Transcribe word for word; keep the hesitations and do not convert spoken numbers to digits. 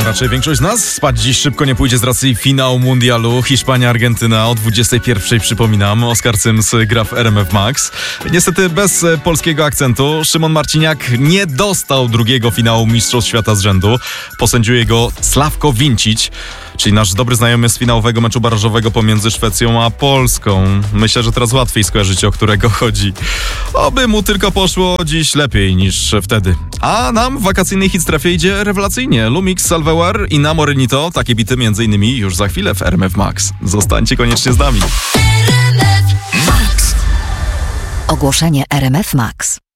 raczej większość z nas. Spać dziś szybko nie pójdzie z racji finału mundialu. Hiszpania-Argentyna o dwudziestej pierwszej, przypominam. Oskar Cyms gra w R M F Max. Niestety bez polskiego akcentu. Szymon Marciniak nie dostał drugiego finału Mistrzostw Świata z rzędu. Posędziuje go Sławko Vincic, czyli nasz dobry znajomy z finałowego meczu barażowego pomiędzy Szwecją a Polską. Myślę, że teraz łatwiej skojarzycie, o którego chodzi. Oby mu tylko poszło dziś lepiej niż wtedy. A nam w wakacyjnej hit strefie idzie rewelacyjnie. Lumix, Salvewar i Namorenito. Takie bity między innymi już za chwilę w R M F Max. Zostańcie koniecznie z nami. Ogłoszenie R M F Max.